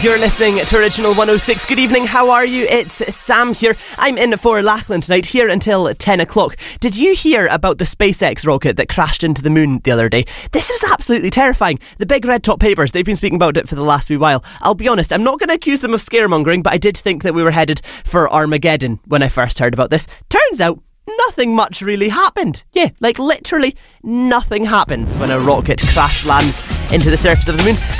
You're listening to Original 106. Good evening, how are you? It's Sam here. I'm in for Lachlan tonight, here until 10 o'clock. Did you hear about the SpaceX rocket that crashed into the moon the other day? This was absolutely terrifying. The big red top papers, they've been speaking about it for the last wee while. I'll be honest, I'm not going to accuse them of scaremongering, but I did think that we were headed for Armageddon when I first heard about this. Turns out, nothing much really happened. Yeah, like literally nothing happens when a rocket crash lands into the surface of the moon.